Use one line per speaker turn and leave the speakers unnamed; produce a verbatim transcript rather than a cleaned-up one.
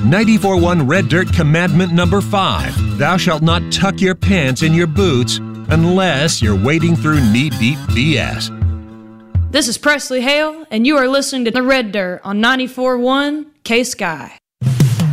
ninety-four point one Red Dirt Commandment number five. Thou shalt not tuck your pants in your boots unless you're wading through knee-deep B S.
This is Presley Hale, and you are listening to The Red Dirt on ninety-four point one K-Sky.